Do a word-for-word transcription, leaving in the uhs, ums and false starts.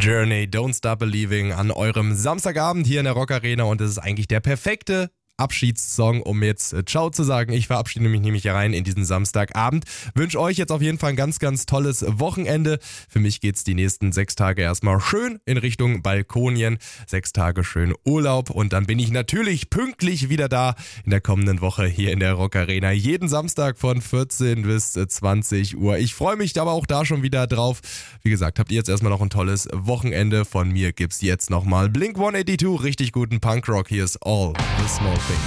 Journey, Don't Stop Believing an eurem Samstagabend hier in der Rock Arena und es ist eigentlich der perfekte Abschiedssong, um jetzt äh, Ciao zu sagen. Ich verabschiede mich nämlich hier rein in diesen Samstagabend. Wünsche euch jetzt auf jeden Fall ein ganz, ganz tolles Wochenende. Für mich geht's die nächsten sechs Tage erstmal schön in Richtung Balkonien. Sechs Tage schön Urlaub und dann bin ich natürlich pünktlich wieder da in der kommenden Woche hier in der Rock Arena. Jeden Samstag von vierzehn bis zwanzig Uhr. Ich freue mich aber auch da schon wieder drauf. Wie gesagt, habt ihr jetzt erstmal noch ein tolles Wochenende. Von mir gibt's jetzt nochmal Blink one eighty-two, richtig guten Punkrock. Hier ist All the Smoke.